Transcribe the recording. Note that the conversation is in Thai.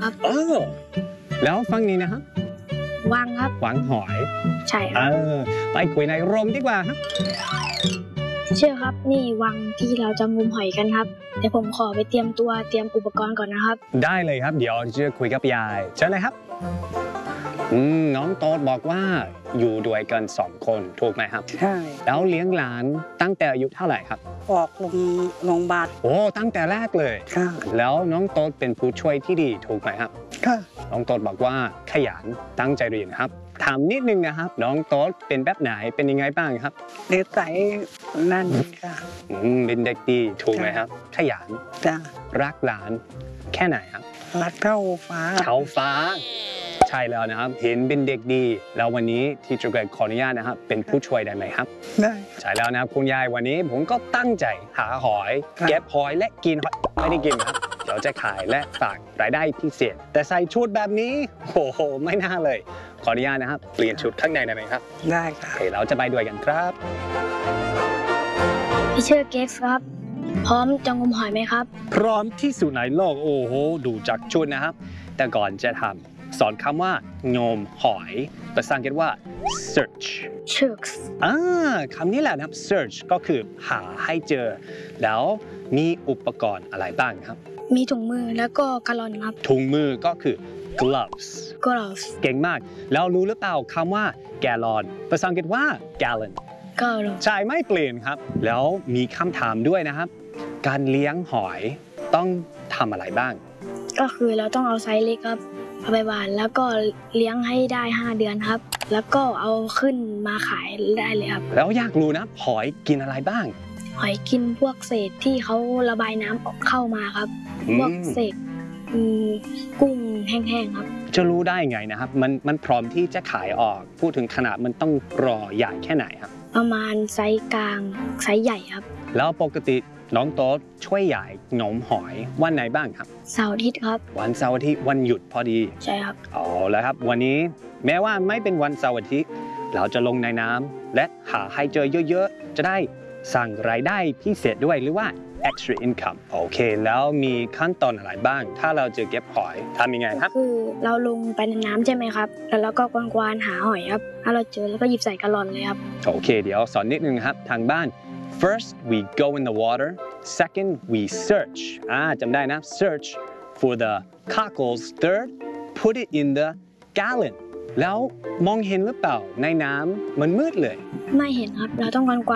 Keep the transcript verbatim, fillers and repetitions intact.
ครับเออแล้วฝั่งนี้นะครับวังครับวังหอยใช่คเอรับอไปคุยในโรงดีกว่าครับเชื่อครับนี่วังที่เราจะงมหอยกันครับเดี๋ยวผมขอไปเตรียมตัวเตรียมอุปกรณ์ก่อนนะครับได้เลยครับเดี๋ยวจะคุยกับยายเชิญเลยครับอืมน้องโต๊ดบอกว่าอยู่ด้วยกันสองคนถูกไหมครับใช่แล้วเลี้ยงหลานตั้งแต่อายุเท่าไหร่ครับออกโรงโรงพยาบาลโอ้ตั้งแต่แรกเลยค่ะแล้วน้องโต๊ดเป็นผู้ช่วยที่ดีถูกไหมครับค่ะน้องโต๊ดบอกว่าขยันตั้งใจเรียนครับถามนิดนึงนะครับน้องโต๊ดเป็นแบบไหนเป็นยังไงบ้างครับเด็กใสนั่นค่ะอืมเป็นเด็กดีถูกไหมครับขยันจ้ะรักหลานแค่ไหนครับรักเท่าฟ้าเท่าฟ้าใช่แล้วนะครับเห็นเป็นเด็กดีแล้ววันนี้ที่จูเกตขออนุญาตนะครับเป็นผู้ช่วยได้ไหมครับได้ใช่แล้วนะครับคุณยายวันนี้ผมก็ตั้งใจหาหอยเก็บหอยและกินหอยไม่ได้กินครับเดี๋ยวจะขายและฝากรายได้พิเศษแต่ใส่ชุดแบบนี้โอ้โหไม่น่าเลยขออนุญาตนะครับเปลี่ยนชุดข้างในได้ไหมครับได้ค่ะโอเคเราจะไปด้วยกันครับพี่ชื่อเก็กซ์ครับพร้อมจะงมหอยไหมครับพร้อมที่สุดในโลกโอ้โหดูจากชุดนะครับแต่ก่อนจะทำสอนคำว่างมหอยภาษาอังกฤษว่า search search อ่าคำนี้แหละนะครับ search ก็คือหาให้เจอแล้วมีอุปกรณ์อะไรบ้างครับมีถุงมือแล้วก็กะลอนครับถุงมือก็คือ gloves gloves เก่งมากแล้วรู้หรือเปล่าคำว่า gallon ภาษาอังกฤษว่า gallon gallon ใช่ไม่เปลี่ยนครับแล้วมีคำถามด้วยนะครับการเลี้ยงหอยต้องทำอะไรบ้างก็คือเราต้องเอาไซส์เล็กครับเอาไปหวานแล้วก็เลี้ยงให้ได้ห้าเดือนครับแล้วก็เอาขึ้นมาขายได้เลยครับแล้วอยากรู้นะหอยกินอะไรบ้างหอยกินพวกเศษที่เขาระบายน้ำออกเข้ามาครับพวกเศษกุ้งแห้งๆครับจะรู้ได้ไงนะครับมันมันพร้อมที่จะขายออกพูดถึงขนาดมันต้องรอใหญ่แค่ไหนครับประมาณไซส์กลางไซส์ใหญ่ครับแล้วปกติน้องโต๊ดช่วยยายงมหอยวันไหนบ้างครับเสาร์อาทิตย์ครับวันเสาร์อาทิตย์วันหยุดพอดีใช่ครับอ๋อแล้วครับวันนี้แม้ว่าไม่เป็นวันเสาร์อาทิตย์เราจะลงในน้ำและหาให้เจอเยอะๆจะได้สั่งรายได้พิเศษด้วยหรือว่า extra income โอเคแล้วมีขั้นตอนอะไรบ้างถ้าเราจะเก็บหอยทำยังไงครับคือเราลงไปในน้ำใช่ไหมครับแล้วเราก็กวานๆหาหอยครับถ้าเราเจอแล้วก็หยิบใส่กะลอนเลยครับโอเคเดี๋ยวสอนนิดนึงครับทางบ้านFirst, we go in the water. Second, we search. อ่าจำได้นะ search for the cockles. Third, put it in the gallon. แล้วมองเห็นหรือเปล่าในน้ำมันมืดเลยไม่เห็นครับเราต้องกวาน